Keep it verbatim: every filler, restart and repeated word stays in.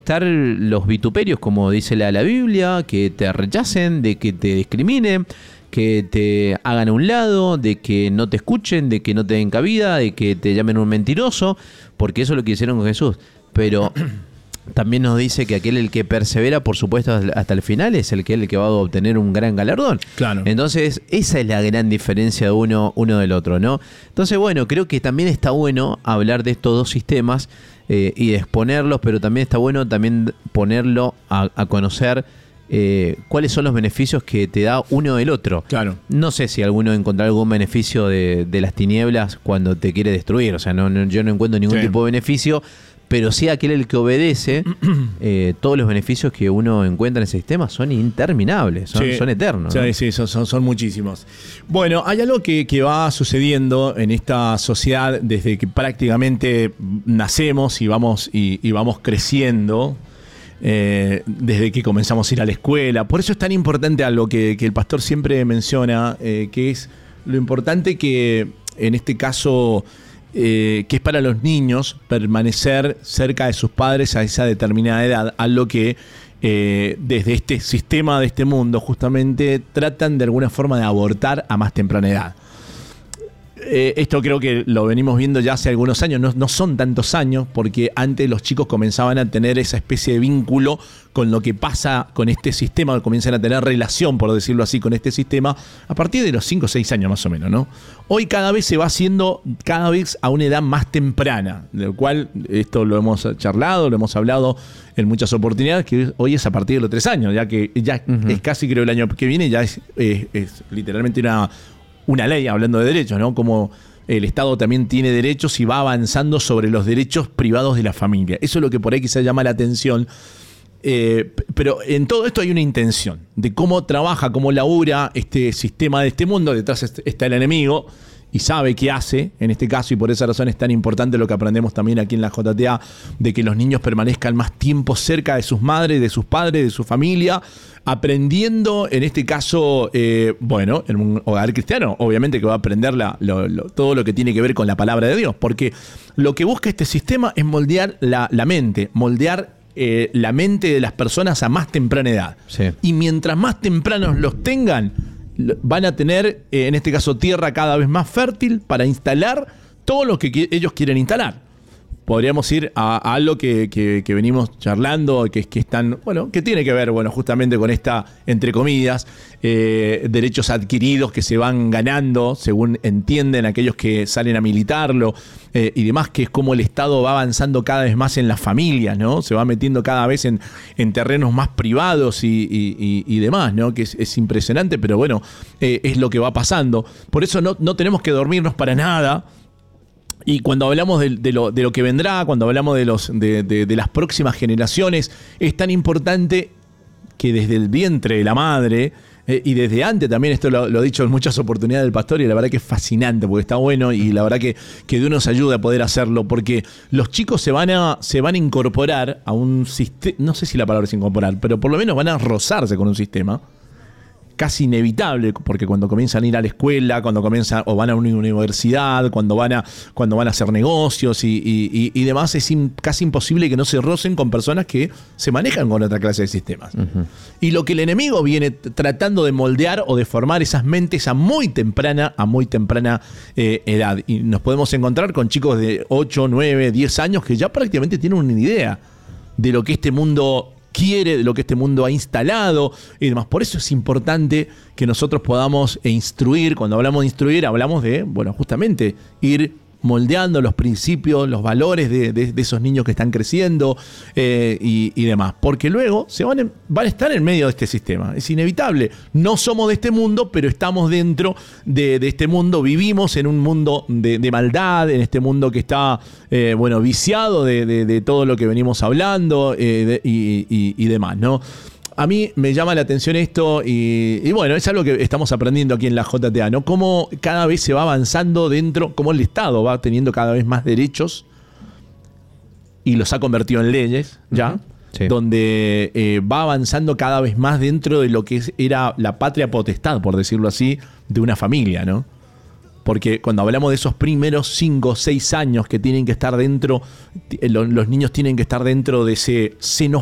estar los vituperios, como dice la, la Biblia, que te rechacen, de que te discriminen, que te hagan a un lado, de que no te escuchen, de que no te den cabida, de que te llamen un mentiroso, porque eso es lo que hicieron con Jesús. Pero también nos dice que aquel el que persevera, por supuesto, hasta el final es el que el que va a obtener un gran galardón. Claro. Entonces, esa es la gran diferencia de uno, uno del otro, ¿no? Entonces, bueno, creo que también está bueno hablar de estos dos sistemas eh, y de exponerlos, pero también está bueno también ponerlo a, a conocer eh, cuáles son los beneficios que te da uno del otro. Claro. No sé si alguno encontrará algún beneficio de, de las tinieblas cuando te quiere destruir. O sea, no, no, yo no encuentro ningún Sí. tipo de beneficio. Pero sí aquel el que obedece, eh, todos los beneficios que uno encuentra en ese sistema son interminables, son, Sí. son eternos. Sí, ¿no? sí, son, son, son muchísimos. Bueno, hay algo que, que va sucediendo en esta sociedad desde que prácticamente nacemos y vamos, y, y vamos creciendo, eh, desde que comenzamos a ir a la escuela. Por eso es tan importante algo que, que el pastor siempre menciona, eh, que es lo importante que en este caso... Eh, que es para los niños permanecer cerca de sus padres a esa determinada edad, algo que eh, desde este sistema de este mundo justamente tratan de alguna forma de abortar a más temprana edad. Eh, esto creo que lo venimos viendo ya hace algunos años, no, no son tantos años, porque antes los chicos comenzaban a tener esa especie de vínculo con lo que pasa con este sistema, comienzan a tener relación, por decirlo así, con este sistema, a partir de los cinco o seis años más o menos, ¿no? Hoy cada vez se va haciendo, cada vez a una edad más temprana, de lo cual esto lo hemos charlado, lo hemos hablado en muchas oportunidades, que hoy es a partir de los tres años, ya que ya uh-huh. es casi, creo, el año que viene, ya es, es, es literalmente una... una ley, hablando de derechos, ¿no? Como el Estado también tiene derechos y va avanzando sobre los derechos privados de la familia. Eso es lo que por ahí quizá llama la atención. Eh, pero en todo esto hay una intención de cómo trabaja, cómo labura este sistema de este mundo. Detrás está el enemigo y sabe qué hace en este caso, y por esa razón es tan importante lo que aprendemos también aquí en la J T A, de que los niños permanezcan más tiempo cerca de sus madres, de sus padres, de su familia, aprendiendo, en este caso, eh, bueno, en un hogar cristiano, obviamente que va a aprender la, lo, lo, todo lo que tiene que ver con la palabra de Dios, porque lo que busca este sistema es moldear la, la mente, moldear eh, la mente de las personas a más temprana edad. Sí. Y mientras más tempranos los tengan, van a tener, eh, en este caso, tierra cada vez más fértil para instalar todo lo que qui- ellos quieren instalar. Podríamos ir a, a algo que, que, que venimos charlando, que, que están, bueno, que tiene que ver, bueno, justamente con esta, entre comillas, eh, derechos adquiridos que se van ganando, según entienden aquellos que salen a militarlo, eh, y demás, que es como el Estado va avanzando cada vez más en las familias, ¿no? Se va metiendo cada vez en, en terrenos más privados y, y, y, y demás, ¿no? Que es, es impresionante, pero bueno, eh, es lo que va pasando. Por eso no, no tenemos que dormirnos para nada. Y cuando hablamos de, de, lo, de lo que vendrá, cuando hablamos de, los, de, de, de las próximas generaciones, es tan importante que desde el vientre de la madre, eh, y desde antes también, esto lo, lo ha dicho en muchas oportunidades el pastor, y la verdad que es fascinante, porque está bueno, y la verdad que, que Dios nos ayuda a poder hacerlo, porque los chicos se van a, se van a incorporar a un sistema, no sé si la palabra es incorporar, pero por lo menos van a rozarse con un sistema casi inevitable, porque cuando comienzan a ir a la escuela, cuando comienzan o van a una universidad, cuando van a, cuando van a hacer negocios y, y, y demás, es in, casi imposible que no se rocen con personas que se manejan con otra clase de sistemas. Uh-huh. Y lo que el enemigo viene tratando de moldear o de formar esas mentes a muy temprana, a muy temprana eh, edad. Y nos podemos encontrar con chicos de ocho, nueve, diez años que ya prácticamente tienen una idea de lo que este mundo quiere, de lo que este mundo ha instalado y demás. Por eso es importante que nosotros podamos instruir. Cuando hablamos de instruir, hablamos de, bueno, justamente ir moldeando los principios, los valores de, de, de esos niños que están creciendo eh, y, y demás. Porque luego se van, en, van a estar en medio de este sistema. Es inevitable. No somos de este mundo, pero estamos dentro de, de este mundo. Vivimos en un mundo de, de maldad, en este mundo que está, eh, bueno, viciado de, de, de todo lo que venimos hablando eh, de, y, y, y demás, ¿no? A mí me llama la atención esto y, y bueno, es algo que estamos aprendiendo aquí en la J T A, ¿no? Cómo cada vez se va avanzando dentro, cómo el Estado va teniendo cada vez más derechos y los ha convertido en leyes, ¿ya? Uh-huh. Sí. Donde eh, va avanzando cada vez más dentro de lo que era la patria potestad, por decirlo así, de una familia, ¿no? Porque cuando hablamos de esos primeros cinco o seis años que tienen que estar dentro, los niños tienen que estar dentro de ese seno